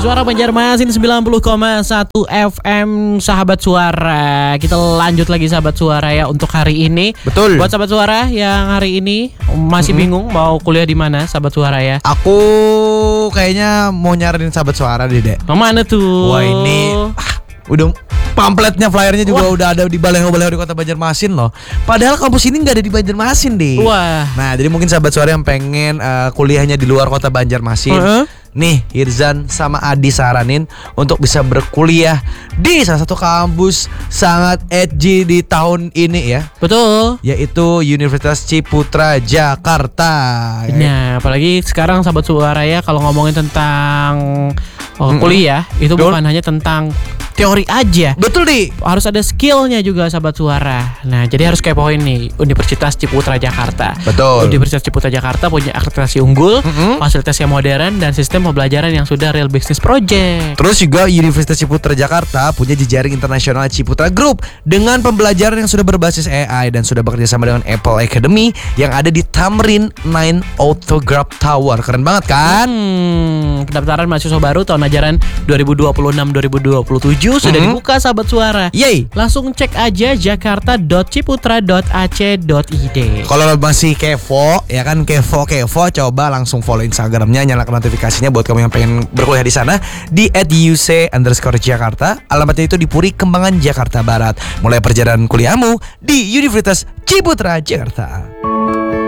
Suara Banjarmasin 90,1 FM Sahabat Suara. Kita lanjut lagi Sahabat Suara ya untuk hari ini. Betul. Buat Sahabat Suara yang hari ini masih bingung mau kuliah di mana Sahabat Suara ya. Aku kayaknya mau nyaranin Sahabat Suara deh, Dek. Mana tuh? Wah ini udah pamfletnya, flyernya juga udah ada di baleho-baleho di Kota Banjarmasin loh. Padahal kampus ini nggak ada di Banjarmasin deh. Wah. Nah jadi mungkin Sahabat Suara yang pengen kuliahnya di luar Kota Banjarmasin, nih Hirzan sama Adi saranin untuk bisa berkuliah di salah satu kampus sangat edgy di tahun ini ya. Betul. Yaitu Universitas Ciputra Jakarta. Nah, apalagi sekarang Sahabat Suara ya kalau ngomongin tentang kuliah itu bukan hanya tentang teori aja. Betul nih. Harus ada skillnya juga Sahabat Suara. Nah jadi harus kepoin nih Universitas Ciputra Jakarta. Betul. Universitas Ciputra Jakarta punya akreditasi unggul, fasilitas yang modern, dan sistem pembelajaran yang sudah real business project. Terus juga Universitas Ciputra Jakarta punya jejaring internasional Ciputra Group dengan pembelajaran yang sudah berbasis AI dan sudah bekerja sama dengan Apple Academy yang ada di Tamrin 9 Autograph Tower. Keren banget kan? Pendaftaran mahasiswa baru tahun ajaran 2026-2027 sudah dibuka Sahabat Suara. Yeay. Langsung cek aja jakarta.ciputra.ac.id. Kalau masih kepo, ya kan kepo, coba langsung follow Instagramnya, nyalakan notifikasinya buat kamu yang pengen berkuliah di sana di @uc_Jakarta. Alamatnya itu di Puri Kembangan, Jakarta Barat. Mulai perjalanan kuliahmu di Universitas Ciputra Jakarta.